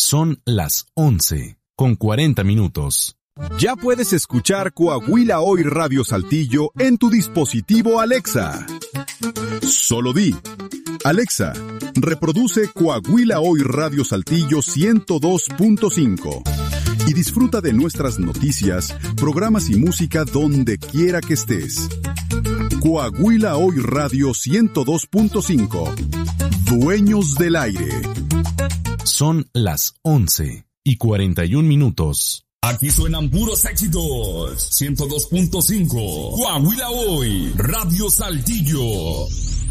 Son las 11:40. Ya puedes escuchar Coahuila Hoy Radio Saltillo en tu dispositivo Alexa. Solo di: Alexa, reproduce Coahuila Hoy Radio Saltillo 102.5 y disfruta de nuestras noticias, programas y música donde quiera que estés. Coahuila Hoy Radio 102.5. Dueños del aire. Son las 11:41. Aquí suenan puros éxitos. 102.5. Coahuila Hoy Radio Saltillo.